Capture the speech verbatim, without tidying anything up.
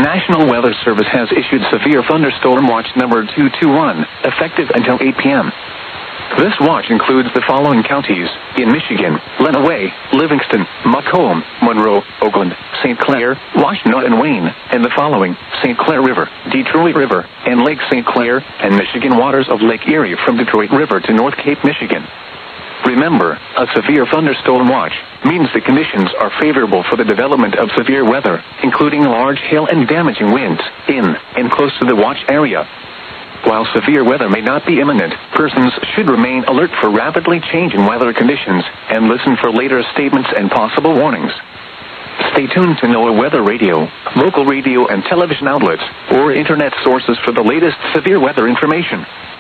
National Weather Service has issued severe thunderstorm watch number two two one, effective until eight p.m. This watch includes the following counties in Michigan: Lenawee, Livingston, Macomb, Monroe, Oakland, Saint Clair, Washtenaw, and Wayne, and the following: Saint Clair River, Detroit River, and Lake Saint Clair, and Michigan waters of Lake Erie from Detroit River to North Cape, Michigan. Remember, a severe thunderstorm watch means the conditions are favorable for the development of severe weather, including large hail and damaging winds in and close to the watch area. While severe weather may not be imminent, persons should remain alert for rapidly changing weather conditions and listen for later statements and possible warnings. Stay tuned to NOAA Weather Radio, local radio and television outlets, or internet sources for the latest severe weather information.